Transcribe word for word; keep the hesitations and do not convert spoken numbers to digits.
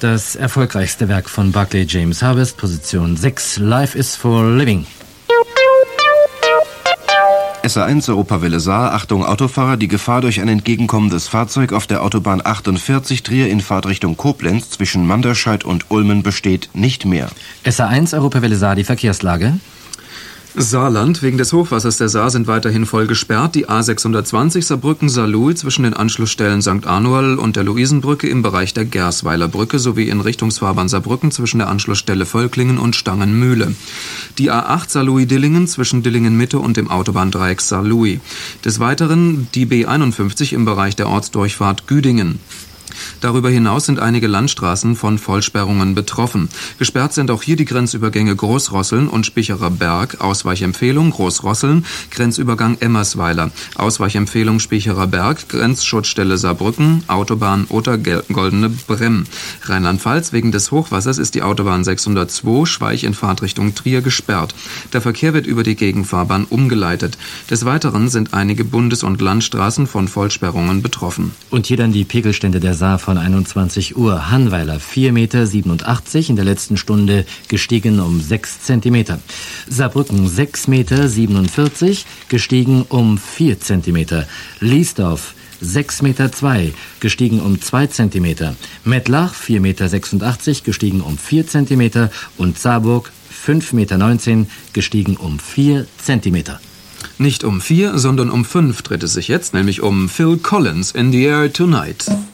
Das erfolgreichste Werk von Barclay James Harvest, Position sechs, Life is for Living. S A eins Europawelle Saar, Achtung Autofahrer, die Gefahr durch ein entgegenkommendes Fahrzeug auf der Autobahn achtundvierzig Trier in Fahrtrichtung Koblenz zwischen Manderscheid und Ulmen besteht nicht mehr. S A eins Europawelle Saar, die Verkehrslage. Saarland. Wegen des Hochwassers der Saar sind weiterhin voll gesperrt. Die A sechshundertzwanzig Saarbrücken-Saarlouis zwischen den Anschlussstellen Sankt Anual und der Luisenbrücke im Bereich der Gersweiler Brücke sowie in Richtungsfahrbahn Saarbrücken zwischen der Anschlussstelle Völklingen und Stangenmühle. Die A acht Saarlouis-Dillingen zwischen Dillingen-Mitte und dem Autobahndreieck Saarlouis. Des Weiteren die B einundfünfzig im Bereich der Ortsdurchfahrt Güdingen. Darüber hinaus sind einige Landstraßen von Vollsperrungen betroffen. Gesperrt sind auch hier die Grenzübergänge Großrosseln und Spicherer Berg. Ausweichempfehlung Großrosseln, Grenzübergang Emmersweiler. Ausweichempfehlung Spicherer Berg, Grenzschutzstelle Saarbrücken, Autobahn Otter-Goldene Bremm. Rheinland-Pfalz, wegen des Hochwassers ist die Autobahn sechshundertzwei Schweich in Fahrtrichtung Trier gesperrt. Der Verkehr wird über die Gegenfahrbahn umgeleitet. Des Weiteren sind einige Bundes- und Landstraßen von Vollsperrungen betroffen. Und hier dann die Pegelstände der Saar von einundzwanzig Uhr. Hannweiler vier Meter siebenundachtzig, in der letzten Stunde gestiegen um sechs Zentimeter. Saarbrücken sechs Meter siebenundvierzig, gestiegen um vier Zentimeter. Liesdorf sechs Meter zwei, gestiegen um zwei Zentimeter. Mettlach vier Meter sechsundachtzig, gestiegen um vier Zentimeter. Und Saarburg fünf Meter neunzehn, gestiegen um vier Zentimeter. Nicht um vier, sondern um fünf dreht es sich jetzt, nämlich um Phil Collins in the Air Tonight.